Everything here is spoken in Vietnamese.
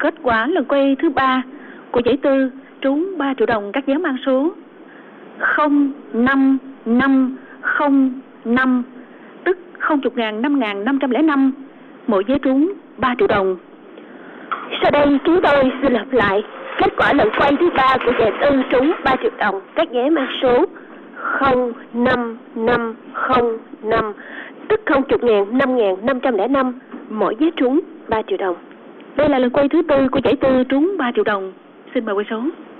Kết quả lần quay thứ 3 của giải tư trúng 3 triệu đồng các vé mang số 05505, tức 0.5.505, mỗi vé trúng 3 triệu đồng. Sau đây chúng tôi xin lặp lại kết quả lần quay thứ 3 của giải tư trúng 3 triệu đồng các vé mang số 05505, tức 0.5.505, mỗi vé trúng 3 triệu đồng. Đây là lần quay thứ 4 của giải tư trúng 3 triệu đồng. Xin mời quay số.